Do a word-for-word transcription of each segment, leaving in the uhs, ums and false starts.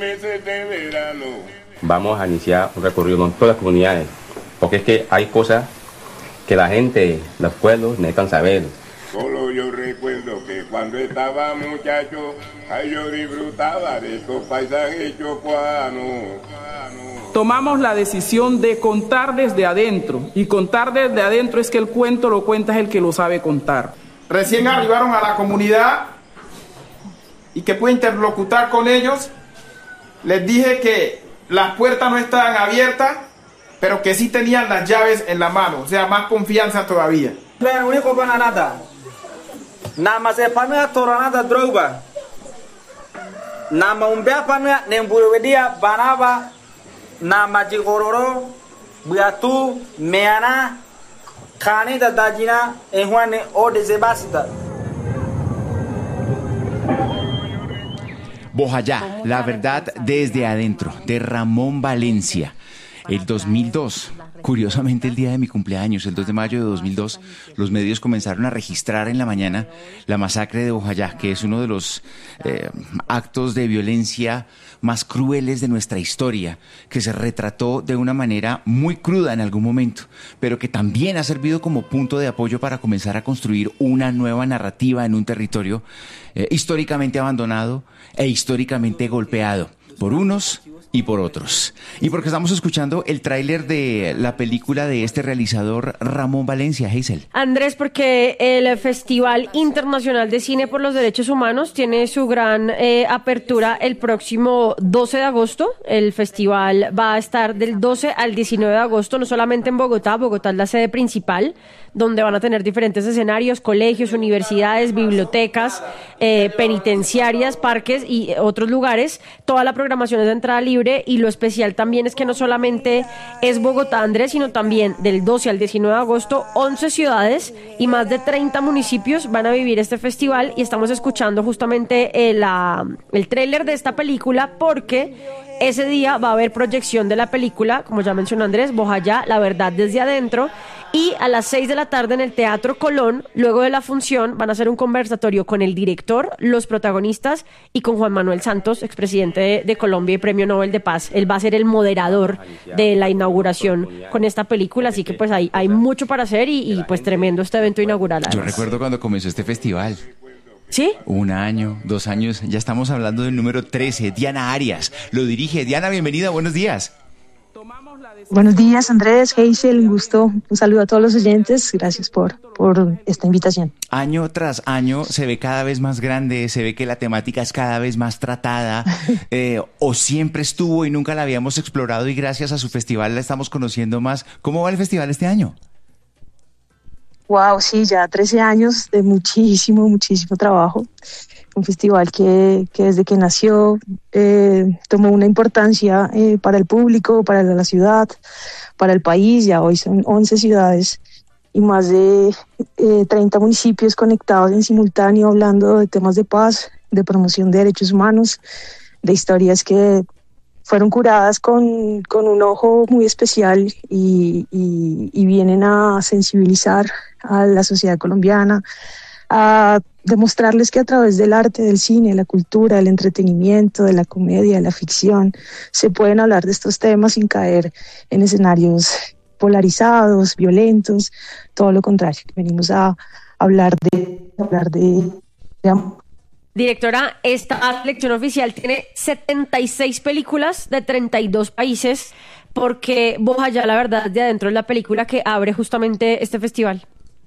meses de verano. Vamos a iniciar un recorrido con todas las comunidades, porque es que hay cosas que la gente, los pueblos necesitan saber. Solo yo recuerdo que cuando estaba muchacho, ay, yo disfrutaba de estos paisajes chocuanos. Tomamos la decisión de contar desde adentro, y contar desde adentro es que el cuento lo cuenta es el que lo sabe contar. Recién arribaron a la comunidad y que pude interlocutar con ellos. Les dije que las puertas no estaban abiertas, pero que sí tenían las llaves en la mano, o sea, más confianza todavía. Nama sepana toranada droga. Nama umbea pana nemburuwedia banaba. Nama jigororo buatu meana khani da dajina ehwane odezebasta. Bojayá, la verdad desde adentro, de Ramón Valencia. El dos mil dos, curiosamente el día de mi cumpleaños, el dos de mayo de dos mil dos, los medios comenzaron a registrar en la mañana la masacre de Bojayá, que es uno de los eh, actos de violencia más crueles de nuestra historia, que se retrató de una manera muy cruda en algún momento, pero que también ha servido como punto de apoyo para comenzar a construir una nueva narrativa en un territorio eh, históricamente abandonado e históricamente golpeado por unos y por otros. Y porque estamos escuchando el tráiler de la película de este realizador Ramón Valencia. Hazel. Andrés, porque el Festival Internacional de Cine por los Derechos Humanos tiene su gran eh, apertura el próximo doce de agosto. El festival va a estar del doce al diecinueve de agosto, no solamente en Bogotá. Bogotá es la sede principal, donde van a tener diferentes escenarios, colegios, universidades, bibliotecas, eh, penitenciarias, parques y otros lugares. Toda la programación es de entrada libre, y lo especial también es que no solamente es Bogotá, Andrés, sino también del doce al diecinueve de agosto, once ciudades y más de treinta municipios van a vivir este festival, y estamos escuchando justamente el, la, el tráiler de esta película porque ese día va a haber proyección de la película, como ya mencionó Andrés, Bojayá, la verdad desde adentro. Y a las seis de la tarde en el Teatro Colón, luego de la función, van a hacer un conversatorio con el director, los protagonistas y con Juan Manuel Santos, expresidente de, de Colombia y Premio Nobel de Paz. Él va a ser el moderador de la inauguración con esta película, así que pues hay, hay mucho para hacer y, y pues tremendo este evento inaugural. Yo recuerdo cuando comenzó este festival. ¿Sí? Un año, dos años, ya estamos hablando del número trece, Diana Arias. Lo dirige. Diana, bienvenida, buenos días. Buenos días, Andrés, Hazel, un gusto, un saludo a todos los oyentes, gracias por, por esta invitación. Año tras año se ve cada vez más grande, se ve que la temática es cada vez más tratada, eh, o siempre estuvo y nunca la habíamos explorado y gracias a su festival la estamos conociendo más. ¿Cómo va el festival este año? Wow, sí, ya trece años de muchísimo, muchísimo trabajo. Un festival que, que desde que nació eh, tomó una importancia eh, para el público, para la ciudad, para el país. Ya hoy son once ciudades y más de eh, treinta municipios conectados en simultáneo, hablando de temas de paz, de promoción de derechos humanos, de historias que fueron curadas con, con un ojo muy especial y, y, y vienen a sensibilizar a la sociedad colombiana, a demostrarles que a través del arte, del cine, la cultura, del entretenimiento, de la comedia, de la ficción, se pueden hablar de estos temas sin caer en escenarios polarizados, violentos, todo lo contrario. Venimos a hablar de, hablar de, de amor. Directora, esta selección oficial tiene setenta y seis películas de treinta y dos países, porque Bojayá, la verdad, de adentro es la película que abre justamente este festival.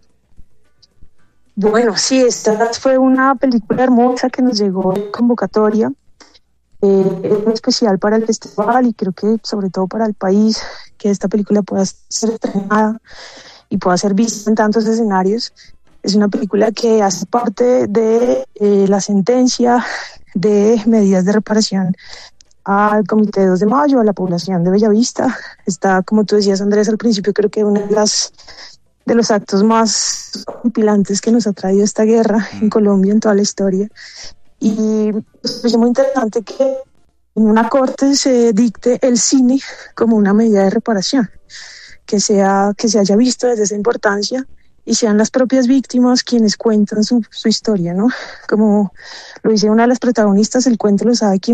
Bueno, sí, esta fue una película hermosa que nos llegó en convocatoria. Eh, es muy especial para el festival y creo que sobre todo para el país, que esta película pueda ser estrenada y pueda ser vista en tantos escenarios. Es una película que hace parte de eh, la sentencia de medidas de reparación al Comité de dos de mayo, a la población de Bellavista. Está, como tú decías, Andrés, al principio, creo que una de las de los actos más horripilantes que nos ha traído esta guerra en Colombia en toda la historia. Y es muy interesante que en una corte se dicte el cine como una medida de reparación, que sea que se haya visto desde esa importancia y sean las propias víctimas quienes cuentan su, su historia, ¿no? Como lo dice una de las protagonistas, el cuento lo sabe quien